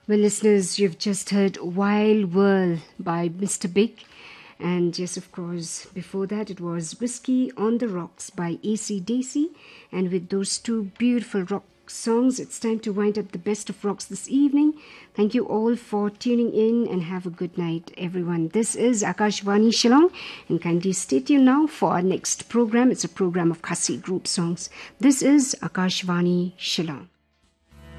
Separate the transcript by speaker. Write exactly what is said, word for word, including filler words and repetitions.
Speaker 1: Well, listeners, you've just heard Wild World by Mister Big. And yes, of course, before that it was Whiskey on the Rocks by A C Dacey. And with those two beautiful rock songs, it's time to wind up the best of rocks this evening. Thank you all for tuning in and have a good night, everyone. This is Akashvani Shillong, and kindly stay tuned now for our next program. It's a program of Khasi group songs. This is Akashvani Shillong.